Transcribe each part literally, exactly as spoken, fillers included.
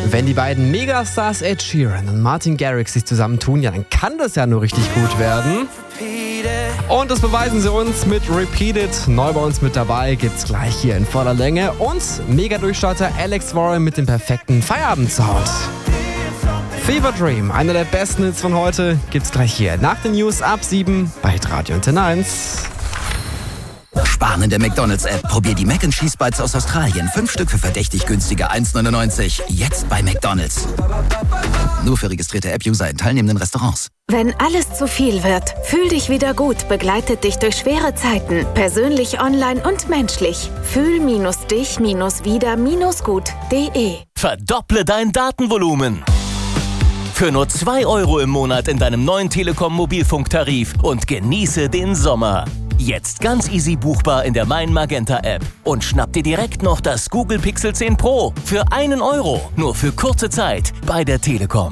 Wenn die beiden Megastars Ed Sheeran und Martin Garrix sich zusammentun, ja, dann kann das ja nur richtig gut werden. Und das beweisen sie uns mit Repeat It. Neu bei uns mit dabei gibt's gleich hier in voller Länge. Und Mega-Durchstarter Alex Warren mit dem perfekten Feierabend-Sound. Fever Dream, einer der besten Hits von heute, gibt's gleich hier nach den News ab sieben bei Radio Antenne eins. Sparen in der McDonalds-App. Probier die Mac and Cheese Bites aus Australien. Fünf Stück für verdächtig günstige eins neunundneunzig. Jetzt bei McDonalds. Nur für registrierte App-User in teilnehmenden Restaurants. Wenn alles zu viel wird, fühl dich wieder gut, begleitet dich durch schwere Zeiten. Persönlich, online und menschlich. Fühl-dich-wieder-gut punkt de. Verdopple dein Datenvolumen. Für nur zwei Euro im Monat in deinem neuen Telekom-Mobilfunktarif und genieße den Sommer. Jetzt ganz easy buchbar in der Mein Magenta App. Und schnapp dir direkt noch das Google Pixel zehn Pro für einen Euro. Nur für kurze Zeit bei der Telekom.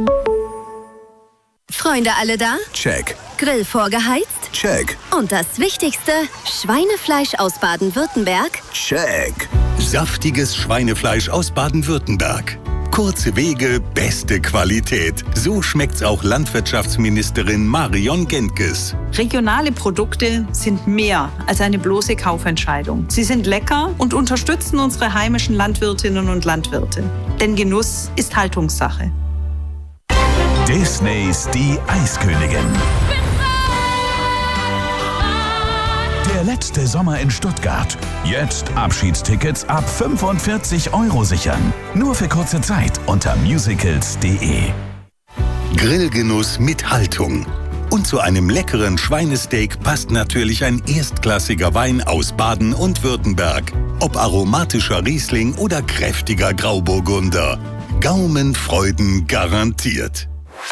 Freunde alle da? Check. Grill vorgeheizt? Check. Und das Wichtigste, Schweinefleisch aus Baden-Württemberg? Check. Saftiges Schweinefleisch aus Baden-Württemberg. Kurze Wege, beste Qualität. So schmeckt's auch Landwirtschaftsministerin Marion Gentges. Regionale Produkte sind mehr als eine bloße Kaufentscheidung. Sie sind lecker und unterstützen unsere heimischen Landwirtinnen und Landwirte. Denn Genuss ist Haltungssache. Disneys Die Eiskönigin. Der letzte Sommer in Stuttgart. Jetzt Abschiedstickets ab fünfundvierzig Euro sichern. Nur für kurze Zeit unter musicals punkt de. Grillgenuss mit Haltung. Und zu einem leckeren Schweinesteak passt natürlich ein erstklassiger Wein aus Baden und Württemberg. Ob aromatischer Riesling oder kräftiger Grauburgunder. Gaumenfreuden garantiert.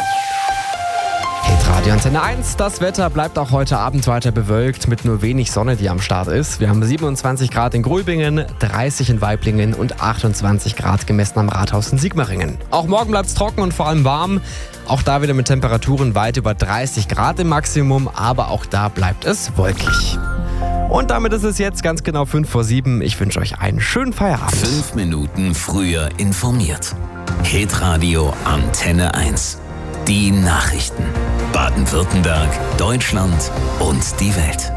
Radio Antenne eins, das Wetter bleibt auch heute Abend weiter bewölkt mit nur wenig Sonne, die am Start ist. Wir haben siebenundzwanzig Grad in Gröbingen, dreißig in Waiblingen und achtundzwanzig Grad gemessen am Rathaus in Sigmaringen. Auch morgen bleibt es trocken und vor allem warm. Auch da wieder mit Temperaturen weit über dreißig Grad im Maximum, aber auch da bleibt es wolkig. Und damit ist es jetzt ganz genau fünf vor sieben. Ich wünsche euch einen schönen Feierabend. Fünf Minuten früher informiert. Hitradio Antenne eins. Die Nachrichten. Baden-Württemberg, Deutschland und die Welt.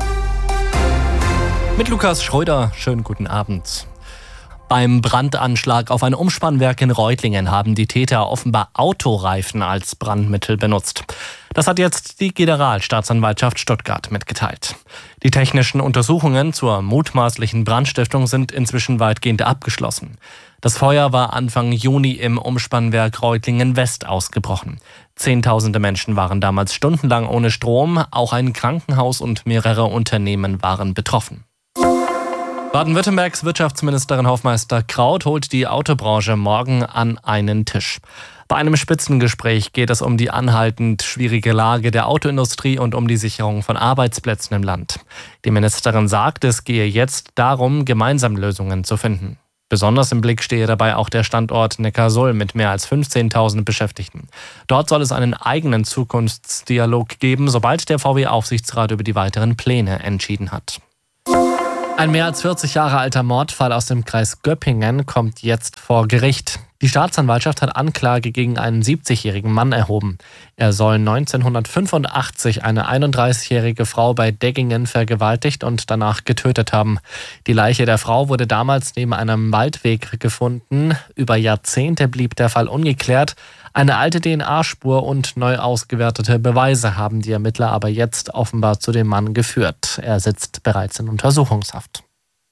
Mit Lukas Schröder, schönen guten Abend. Beim Brandanschlag auf ein Umspannwerk in Reutlingen haben die Täter offenbar Autoreifen als Brandmittel benutzt. Das hat jetzt die Generalstaatsanwaltschaft Stuttgart mitgeteilt. Die technischen Untersuchungen zur mutmaßlichen Brandstiftung sind inzwischen weitgehend abgeschlossen. Das Feuer war Anfang Juni im Umspannwerk Reutlingen West ausgebrochen. Zehntausende Menschen waren damals stundenlang ohne Strom. Auch ein Krankenhaus und mehrere Unternehmen waren betroffen. Baden-Württembergs Wirtschaftsministerin Hofmeister Kraut holt die Autobranche morgen an einen Tisch. Bei einem Spitzengespräch geht es um die anhaltend schwierige Lage der Autoindustrie und um die Sicherung von Arbeitsplätzen im Land. Die Ministerin sagt, es gehe jetzt darum, gemeinsam Lösungen zu finden. Besonders im Blick stehe dabei auch der Standort Neckarsulm mit mehr als fünfzehntausend Beschäftigten. Dort soll es einen eigenen Zukunftsdialog geben, sobald der V W-Aufsichtsrat über die weiteren Pläne entschieden hat. Ein mehr als vierzig Jahre alter Mordfall aus dem Kreis Göppingen kommt jetzt vor Gericht. Die Staatsanwaltschaft hat Anklage gegen einen siebzigjährigen Mann erhoben. Er soll neunzehnhundertfünfundachtzig eine einunddreißigjährige Frau bei Deggingen vergewaltigt und danach getötet haben. Die Leiche der Frau wurde damals neben einem Waldweg gefunden. Über Jahrzehnte blieb der Fall ungeklärt. Eine alte D N A-Spur und neu ausgewertete Beweise haben die Ermittler aber jetzt offenbar zu dem Mann geführt. Er sitzt bereits in Untersuchungshaft.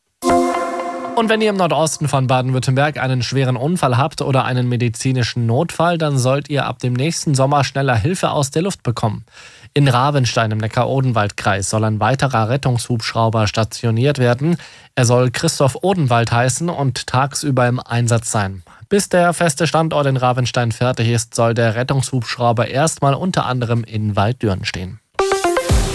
Und wenn ihr im Nordosten von Baden-Württemberg einen schweren Unfall habt oder einen medizinischen Notfall, dann sollt ihr ab dem nächsten Sommer schneller Hilfe aus der Luft bekommen. In Ravenstein im Neckar-Odenwald-Kreis soll ein weiterer Rettungshubschrauber stationiert werden. Er soll Christoph Odenwald heißen und tagsüber im Einsatz sein. Bis der feste Standort in Ravenstein fertig ist, soll der Rettungshubschrauber erstmal unter anderem in Walddürn stehen.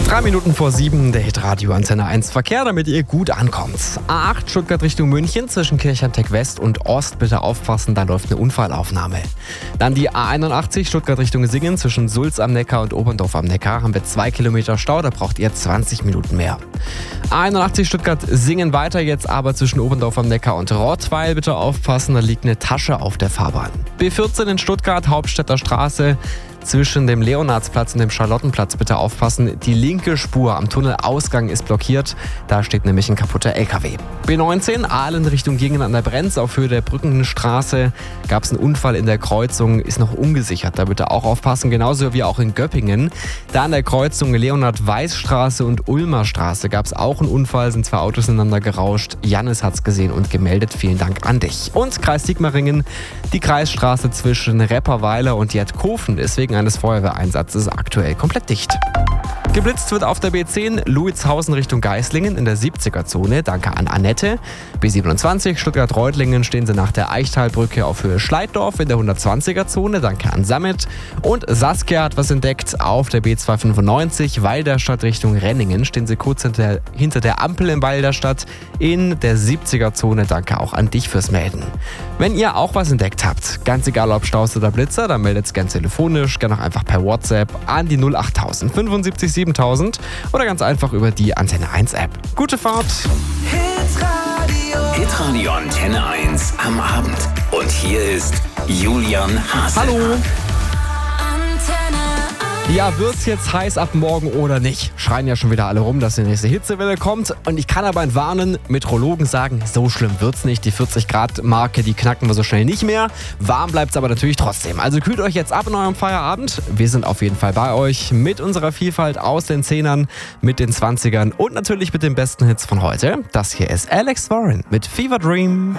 Drei Minuten vor sieben, der Hitradio Antenne eins Verkehr, damit ihr gut ankommt. A acht Stuttgart Richtung München zwischen Kirchheinteck West und Ost, bitte aufpassen, da läuft eine Unfallaufnahme. Dann die A einundachtzig Stuttgart Richtung Singen zwischen Sulz am Neckar und Oberndorf am Neckar haben wir zwei Kilometer Stau, da braucht ihr zwanzig Minuten mehr. A einundachtzig Stuttgart Singen weiter, jetzt aber zwischen Oberndorf am Neckar und Rottweil, bitte aufpassen, da liegt eine Tasche auf der Fahrbahn. B vierzehn in Stuttgart, Hauptstädter Straße. Zwischen dem Leonardsplatz und dem Charlottenplatz bitte aufpassen. Die linke Spur am Tunnelausgang ist blockiert. Da steht nämlich ein kaputter L K W. B neunzehn, Aalen Richtung Gingen an der Brenz. Auf Höhe der Brückenstraße gab es einen Unfall in der Kreuzung, ist noch ungesichert. Da bitte auch aufpassen. Genauso wie auch in Göppingen. Da an der Kreuzung Leonhard-Weiß-Straße und Ulmer Straße gab es auch einen Unfall. Sind zwei Autos ineinander gerauscht. Jannis hat's gesehen und gemeldet. Vielen Dank an dich. Und Kreis Sigmaringen. Die Kreisstraße zwischen Repperweiler und Jedkofen ist wegen eines Feuerwehreinsatzes aktuell komplett dicht. Geblitzt wird auf der B zehn Luitshausen Richtung Geislingen in der siebziger-Zone. Danke an Annette. B siebenundzwanzig Stuttgart-Reutlingen stehen sie nach der Eichtalbrücke auf Höhe Schleiddorf in der hundertzwanziger-Zone. Danke an Sammet. Und Saskia hat was entdeckt auf der B zweihundertfünfundneunzig Walderstadt Richtung Renningen. Stehen sie kurz hinter, hinter der Ampel in Walderstadt in der siebziger-Zone. Danke auch an dich fürs Melden. Wenn ihr auch was entdeckt habt, ganz egal ob Staus oder Blitzer, dann meldet es gern telefonisch, gerne auch einfach per WhatsApp an die null achttausend fünfundsiebzig siebentausend oder ganz einfach über die Antenne eins App. Gute Fahrt! Hitradio, Hitradio Antenne eins am Abend. Und hier ist Julian Hase. Hallo! Ja, wird's jetzt heiß ab morgen oder nicht? Schreien ja schon wieder alle rum, dass die nächste Hitzewelle kommt. Und ich kann aber entwarnen, Meteorologen sagen, so schlimm wird's nicht. Die vierzig Grad Marke, die knacken wir so schnell nicht mehr. Warm bleibt's aber natürlich trotzdem. Also kühlt euch jetzt ab in eurem Feierabend. Wir sind auf jeden Fall bei euch mit unserer Vielfalt aus den Zehnern, mit den Zwanzigern und natürlich mit den besten Hits von heute. Das hier ist Alex Warren mit Fever Dream.